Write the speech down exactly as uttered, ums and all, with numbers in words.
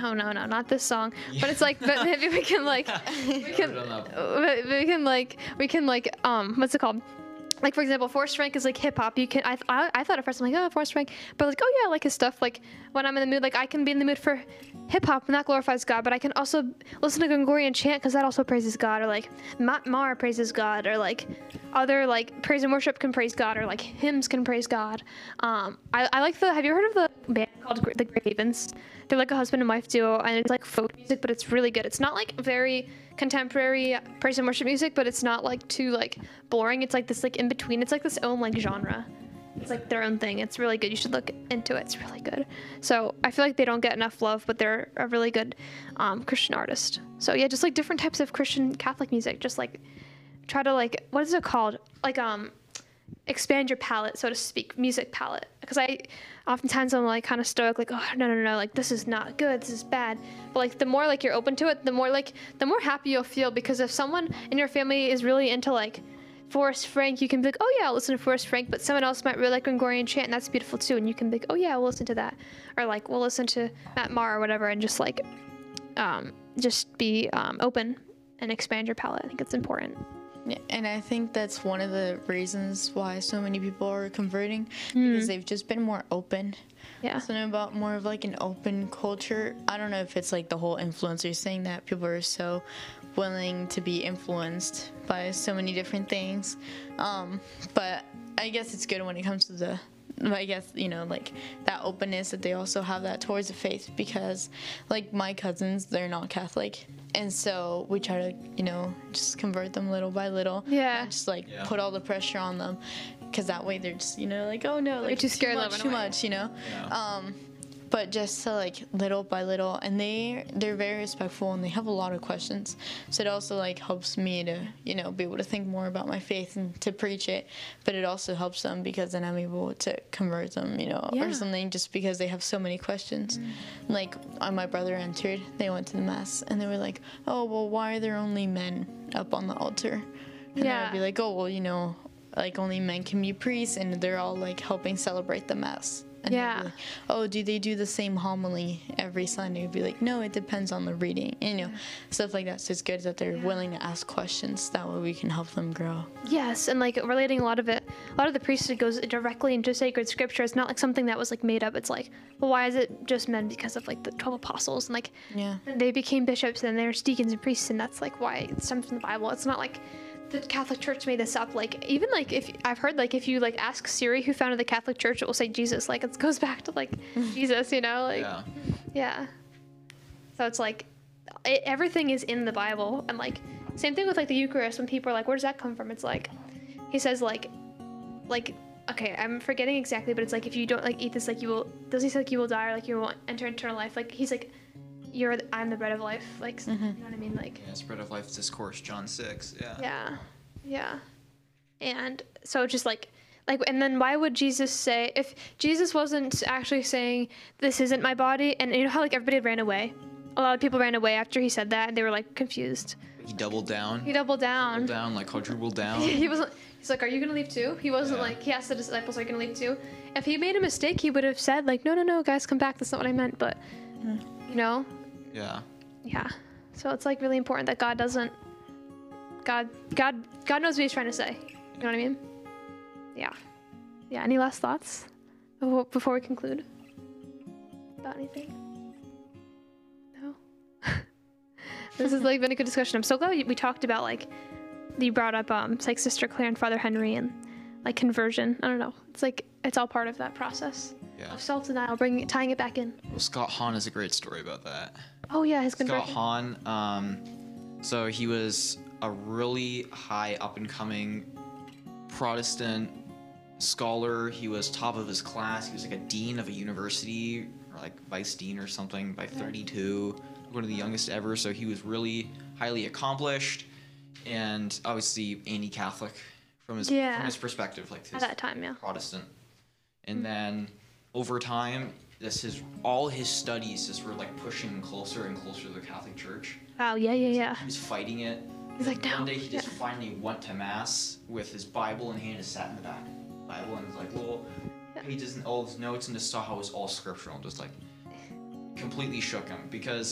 no, no, no, not this song. Yeah. But it's like, but maybe we can like, we can, we can like, we can like, um, what's it called? Like, for example, Forrest Frank is like hip hop. You can, I, I, I thought at first, I'm like, oh, Forrest Frank. But like, oh yeah, I like his stuff. Like, when I'm in the mood, like, I can be in the mood for hip hop and that glorifies God. But I can also listen to Gregorian chant because that also praises God. Or like, Matt Maher praises God. Or like, other like praise and worship can praise God. Or like, hymns can praise God. Um, I, I like the, have you heard of the band called The Great Havens? They're like a husband and wife duo, and it's like folk music, but it's really good. It's not like very contemporary praise and worship music, but it's not like too like boring. It's like this like in between. It's like this own like genre. It's like their own thing. It's really good. You should look into it. It's really good. So I feel like they don't get enough love, but they're a really good um, Christian artist. So yeah, just like different types of Christian Catholic music. Just like try to like, what is it called? Like um, expand your palette, so to speak, music palette. Because I oftentimes I'm like kind of stoic, like, oh no no no, like this is not good, this is bad. But like the more like you're open to it, the more like the more happy you'll feel. Because if someone in your family is really into like Forrest Frank, you can be like, oh yeah, I'll listen to Forrest Frank. But someone else might really like Gregorian chant, and that's beautiful too. And you can be like, oh yeah, we'll listen to that. Or like we'll listen to Matt Maher or whatever, and just like um, just be um, open and expand your palette. I think it's important. Yeah, and I think that's one of the reasons why so many people are converting, Mm. because they've just been more open. Yeah. Something about more of like an open culture. I don't know if it's like the whole influencer thing that people are so willing to be influenced by so many different things. Um, but I guess it's good when it comes to the, I guess, you know, like that openness, that they also have that towards the faith. Because like my cousins, they're not Catholic. And so we try to, you know, just convert them little by little. Yeah. And just like Yeah. put all the pressure on them. Because that way they're just, you know, like, oh no, like too too scared of much, them too in a way. much, you know. Yeah. Um, but just to like little by little, and they they're very respectful, and they have a lot of questions. So it also like helps me to, you know, be able to think more about my faith and to preach it. But it also helps them because then I'm able to convert them, you know, Yeah. or something, just because they have so many questions. Mm. Like when my brother entered, they went to the mass and they were like, oh well, why are there only men up on the altar? And Yeah. I'd be like, oh well, you know, like only men can be priests, and they're all like helping celebrate the mass. And they'd be Yeah. like, oh, do they do the same homily every Sunday? We'd be like, no, it depends on the reading, you know, stuff like that. So it's good that they're willing to ask questions. That way we can help them grow. Yes, and like relating a lot of it, a lot of the priesthood goes directly into sacred scripture. It's not like something that was like made up. It's like, well, why is it just men? Because of like the twelve apostles, and like Yeah. they became bishops, and there's deacons and priests, and that's like why it stems from the Bible. It's not like the Catholic Church made this up. Like even like if I've heard like if you like ask Siri who founded the Catholic Church, it will say Jesus. Like it goes back to like Jesus, you know, like Yeah. yeah. So it's like it, everything is in the Bible, and like same thing with like the Eucharist. When people are like, where does that come from? It's like he says like like okay, I'm forgetting exactly, but it's like if you don't like eat this, like you will. Does he say like you will die or like you will enter eternal life? Like he's like, you're the, I'm the bread of life. Like you know what I mean? Like Yeah, Spread of Life Discourse, John six. Yeah. yeah, yeah. And so just like like and then why would Jesus say, if Jesus wasn't actually saying this isn't my body? And you know how like everybody ran away? A lot of people ran away after he said that, and they were like confused. He doubled down. He doubled down. Doubled down, like quadrupled down. He wasn't. He's like, "Are you gonna leave too?" He wasn't Yeah. like. He asked the disciples, "Are you gonna leave too?" If he made a mistake, he would have said like, "No, no, no, guys, come back. That's not what I meant." But you know, Yeah. yeah. So it's like really important that God doesn't. God, God, God knows what He's trying to say. You know what I mean? Yeah. Yeah. Any last thoughts before, before we conclude about anything? No. This has like been a good discussion. I'm so glad we, we talked about like you brought up um it's like Sister Claire and Father Henry and like conversion. I don't know. It's like it's all part of that process Yeah. of self-denial, bringing it, tying it back in. Well, Scott Hahn is a great story about that. Oh yeah, his Scott conversion. Hahn, um, so he was a really high up-and-coming Protestant scholar. He was top of his class. He was like a dean of a university, or like vice dean or something by thirty-two, one of the youngest ever. So he was really highly accomplished, and obviously anti-Catholic from his Yeah. from his perspective, like his At that time, yeah. Protestant. And then over time, this his all his studies just were like pushing him closer and closer to the Catholic Church. Wow. Yeah. Yeah. Yeah. He was fighting it. He's like, And no. One day he just Yeah. finally went to mass with his Bible in hand, just sat in the back Bible, and was like little Yeah. pages and all his notes, and just saw how it was all scriptural, and just like completely shook him because